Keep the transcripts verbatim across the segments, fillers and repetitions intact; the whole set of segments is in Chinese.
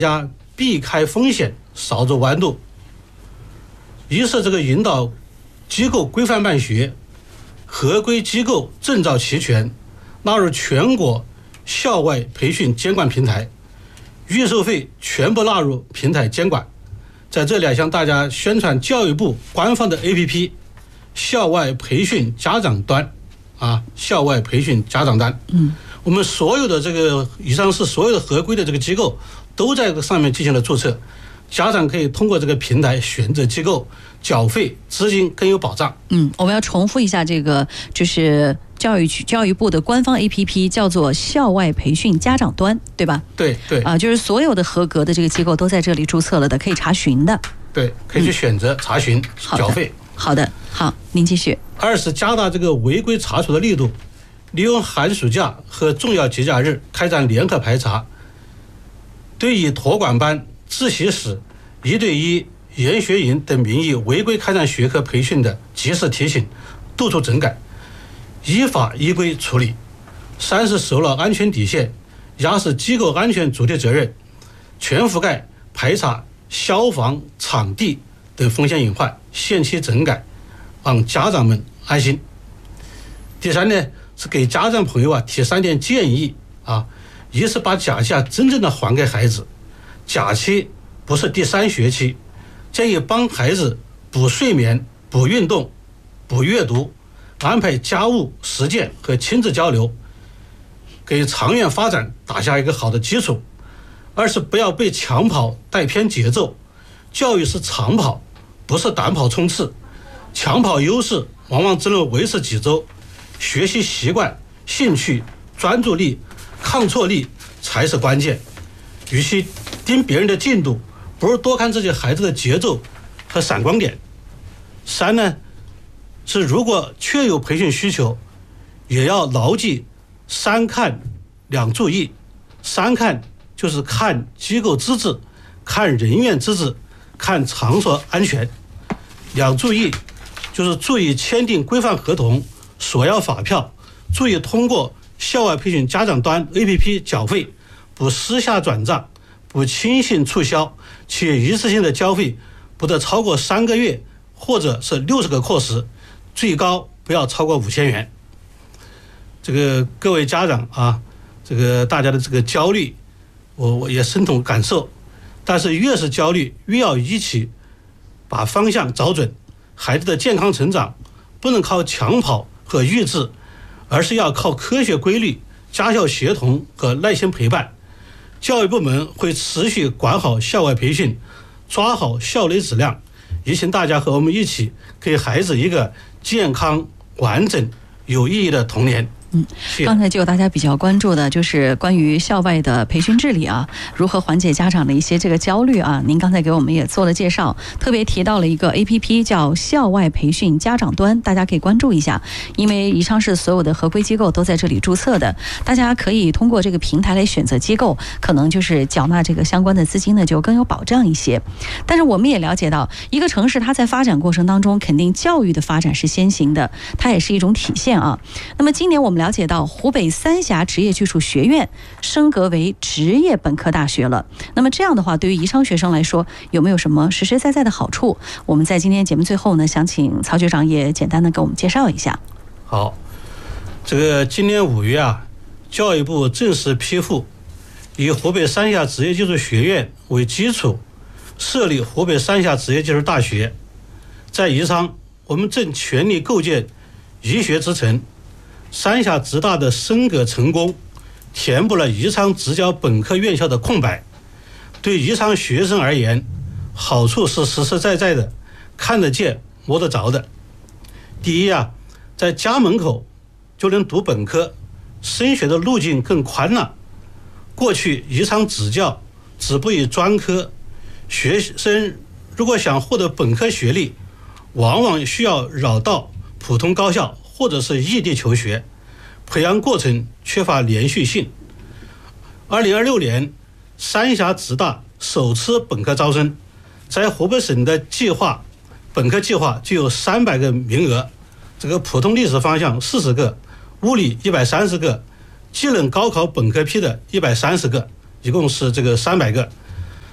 家避开风险，少走弯路。一是这个引导机构规范办学，合规机构证照齐全，纳入全国校外培训监管平台，预收费全部纳入平台监管。在这里啊，向大家宣传教育部官方的 A P P 校外培训家长端啊，校外培训家长端。嗯，我们所有的这个以上是所有的合规的这个机构都在这上面进行了注册，家长可以通过这个平台选择机构，缴费，资金更有保障。 嗯，我们要重复一下这个，就是教育局教育部的官方 A P P 叫做校外培训家长端，对吧？ 对对啊，就是所有的合格的这个机构都在这里注册了的，可以查询的。 对，可以去选择、嗯、查询、缴费。 好的，好，您继续。 二是加大这个违规查处的力度，利用寒暑假和重要节假日开展联合排查，对以托管班、自习室、一对一、研学营等名义违规开展学科培训的及时提醒，督促整改，依法依规处理。三是守牢安全底线，压实机构安全主体责任，全覆盖排查消防、场地等风险隐患，限期整改，让家长们安心。第三呢，是给家长朋友啊提三点建议啊，一是把假期啊真正的还给孩子，假期不是第三学期，建议帮孩子补睡眠、补运动、补阅读，安排家务实践和亲子交流，给长远发展打下一个好的基础。二是不要被强跑带偏节奏，教育是长跑，不是短跑冲刺，强跑优势往往只能维持几周，学习习惯、兴趣、专注力、抗挫力才是关键。与其盯别人的进度，不如多看自己孩子的节奏和闪光点。三呢，是如果确有培训需求，也要牢记三看两注意。三看就是看机构资质、看人员资质、看场所安全。两注意就是注意签订规范合同、索要发票，注意通过校外培训家长端 A P P 缴费，不私下转账，不轻信促销，且一次性的交费不得超过三个月或者是六十个课时，最高不要超过五千元。这个各位家长啊，这个大家的这个焦虑，我我也深同感受，但是越是焦虑，越要一起把方向找准。孩子的健康成长不能靠强跑和预制，而是要靠科学规律、家校协同和耐心陪伴。教育部门会持续管好校外培训，抓好校内质量，也请大家和我们一起给孩子一个健康、完整、有意义的童年。 嗯，刚才就有大家比较关注的就是关于校外的培训治理啊，如何缓解家长的一些这个焦虑啊。您刚才给我们也做了介绍，特别提到了一个 A P P 叫校外培训家长端，大家可以关注一下，因为宜昌市所有的合规机构都在这里注册的，大家可以通过这个平台来选择机构，可能就是缴纳这个相关的资金呢就更有保障一些。但是我们也了解到，一个城市它在发展过程当中，肯定教育的发展是先行的，它也是一种体现啊。那么今年我们了解到湖北三峡职业技术学院升格为职业本科大学了，那么这样的话对于宜昌学生来说有没有什么实实在在的好处？我们在今天节目最后呢，想请曹局长也简单的给我们介绍一下。 好，这个今年五月啊，教育部正式批复以湖北三峡职业技术学院为基础设立湖北三峡职业技术大学。在宜昌，我们正全力构建宜学之城。三峡职大的升格成功，填补了宜昌职教本科院校的空白。对宜昌学生而言，好处是实实在在的，看得见摸得着的。第一啊，在家门口就能读本科，升学的路径更宽了。过去宜昌职教止步于专科，学生如果想获得本科学历，往往需要绕道普通高校或者是异地求学，培养过程缺乏连续性。二零二六年，三峡职大首次本科招生，在湖北省的计划本科计划就有三百个名额，这个普通历史方向四十个，物理一百三十个，技能高考本科批的一百三十个，一共是这个三百个。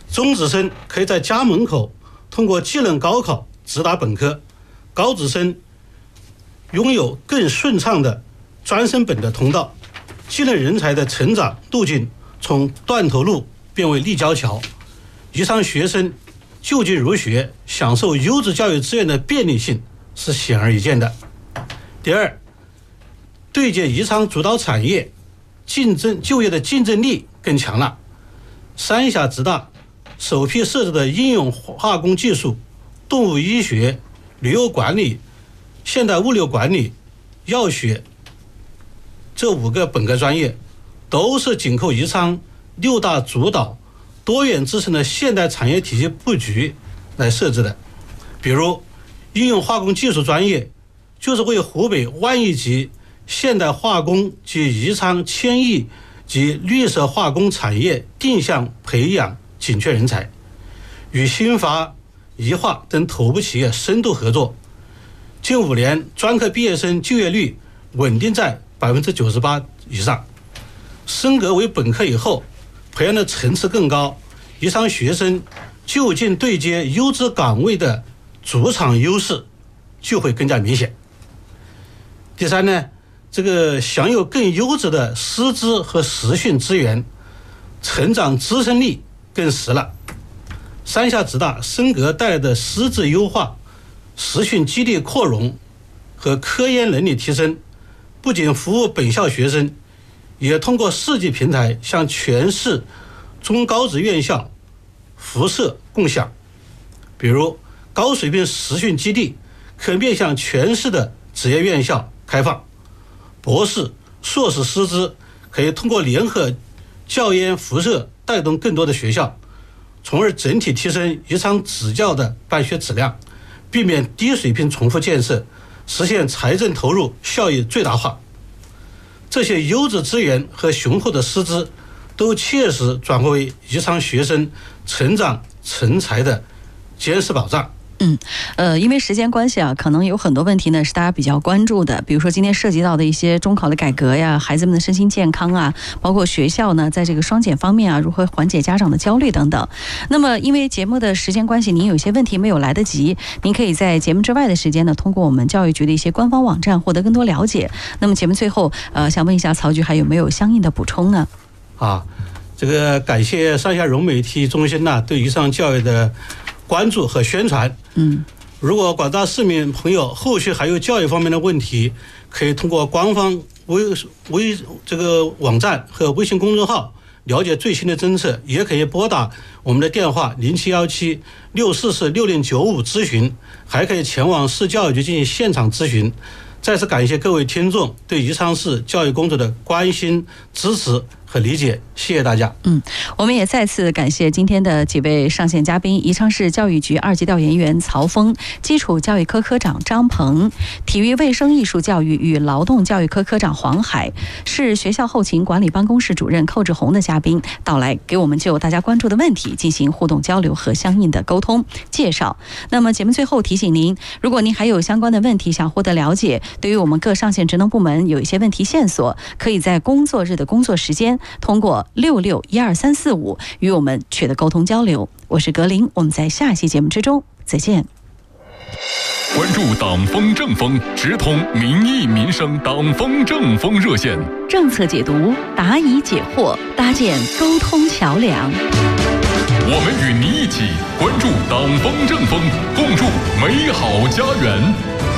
中职生可以在家门口通过技能高考直达本科，高职生拥有更顺畅的专升本的通道，技能人才的成长路径从断头路变为立交桥。宜昌学生就近入学，享受优质教育资源的便利性是显而易见的。第二，对接宜昌主导产业，竞争就业的竞争力更强了。三峡职大首批设置的应用化工技术、动物医学、旅游管理、现代物流管理、药学这五个本科专业，都是紧扣宜昌六大主导多元支撑的现代产业体系布局来设置的。比如应用化工技术专业就是为湖北万亿级现代化工及宜昌千亿及绿色化工产业定向培养紧缺人才，与新华、宜化等头部企业深度合作。近五年专科毕业生就业率稳定在百分之九十八以上。升格为本科以后，培养的层次更高，宜昌学生就近对接优质岗位的主场优势就会更加明显。第三呢，这个享有更优质的师资和实训资源，成长支撑力更实了。三峡职大升格带来的师资优化、实训基地扩容和科研能力提升，不仅服务本校学生，也通过世纪平台向全市中高职院校辐射共享。比如高水平实训基地可面向全市的职业院校开放，博士、硕士师资可以通过联合教研辐射带动更多的学校，从而整体提升宜昌职教的办学质量，避免低水平重复建设，实现财政投入效益最大化。这些优质资源和雄厚的师资都切实转化为宜昌学生成长成才的坚实保障。 嗯，呃，因为时间关系啊，可能有很多问题呢是大家比较关注的，比如说今天涉及到的一些中考的改革呀，孩子们的身心健康啊，包括学校呢在这个双减方面啊，如何缓解家长的焦虑等等。那么因为节目的时间关系，您有些问题没有来得及，您可以在节目之外的时间呢，通过我们教育局的一些官方网站获得更多了解。那么节目最后，呃，想问一下曹局还有没有相应的补充呢？ 啊，这个感谢三峡融媒体中心呢对宜昌教育的关注和宣传。 嗯， 如果广大市民朋友后续还有教育方面的问题，可以通过官方微微这个网站和微信公众号了解最新的政策，也可以拨打我们的电话零七幺七六四四六零九五咨询，还可以前往市教育局进行现场咨询。再次感谢各位听众对宜昌市教育工作的关心、支持和理解，谢谢大家。 嗯，我们也再次感谢今天的几位上线嘉宾：宜昌市教育局二级调研员曹峰，基础教育科科长张鹏，体育卫生艺术教育与劳动教育科科长黄海，市学校后勤管理办公室主任寇志红的嘉宾到来，给我们就大家关注的问题进行互动交流和相应的沟通介绍。那么节目最后提醒您，如果您还有相关的问题想获得了解，对于我们各上线职能部门有一些问题线索，可以在工作日的工作时间通过六六一二三四五与我们取得沟通交流。我是格林，我们在下期节目之中再见。 关注党风政风，直通民意民生党风政风热线， 政策解读，答疑解惑，搭建沟通桥梁。 我们与您一起关注党风政风，共筑美好家园。